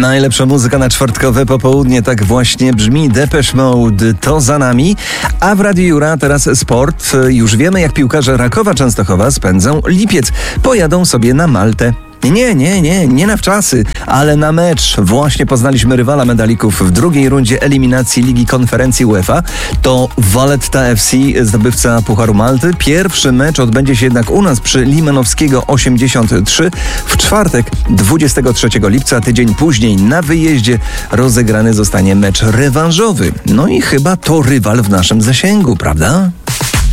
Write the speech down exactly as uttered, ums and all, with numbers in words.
Najlepsza muzyka na czwartkowe popołudnie, tak właśnie brzmi Depeche Mode, to za nami. A w Radiu Jura teraz sport. Już wiemy, jak piłkarze Rakowa Częstochowa spędzą lipiec. Pojadą sobie na Maltę. Nie, nie, nie, nie na wczasy, ale na mecz. Właśnie poznaliśmy rywala medalików w drugiej rundzie eliminacji Ligi Konferencji UEFA. To Valletta F C, zdobywca Pucharu Malty. Pierwszy mecz odbędzie się jednak u nas przy Limanowskiego osiemdziesiąt trzy w czwartek, dwudziestego trzeciego lipca. Tydzień później na wyjeździe rozegrany zostanie mecz rewanżowy. No i chyba to rywal w naszym zasięgu, prawda?